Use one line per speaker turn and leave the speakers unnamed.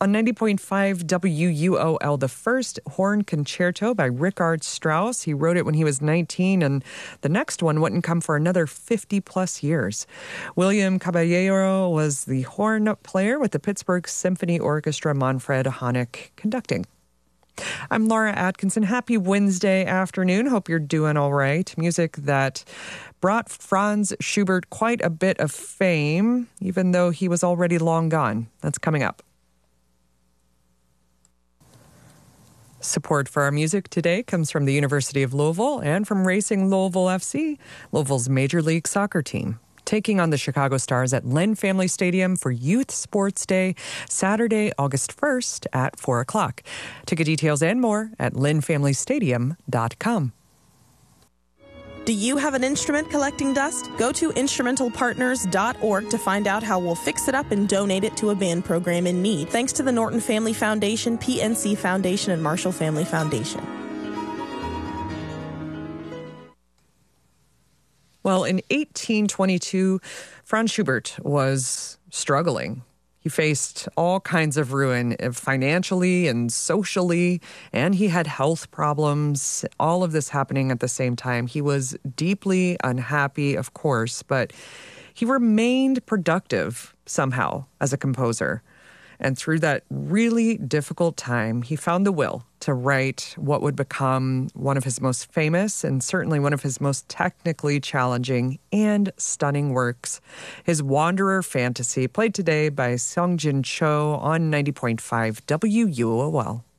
On 90.5 WUOL, the first horn concerto by Richard Strauss. He wrote it when he was 19, and the next one wouldn't come for another 50-plus years. William Caballero was the horn player with the Pittsburgh Symphony Orchestra, Manfred Honeck conducting. I'm Laura Atkinson. Happy Wednesday afternoon. Hope you're doing all right. Music that brought Franz Schubert quite a bit of fame, even though he was already long gone. That's coming up. Support for our music today comes from the University of Louisville and from Racing Louisville FC, Louisville's Major League Soccer team, taking on the Chicago Stars at Lynn Family Stadium for Youth Sports Day, Saturday, August 1st at 4 o'clock. Ticket details and more at lynnfamilystadium.com.
Do you have an instrument collecting dust? Go to instrumentalpartners.org to find out how we'll fix it up and donate it to a band program in need. Thanks to the Norton Family Foundation, PNC Foundation, and Marshall Family Foundation.
Well, in 1822, Franz Schubert was struggling. He faced all kinds of ruin financially and socially, and he had health problems, all of this happening at the same time. He was deeply unhappy, of course, but he remained productive somehow as a composer. And through that really difficult time, he found the will to write what would become one of his most famous and certainly one of his most technically challenging and stunning works, his Wanderer Fantasy, played today by Seongjin Cho on 90.5 WUOL.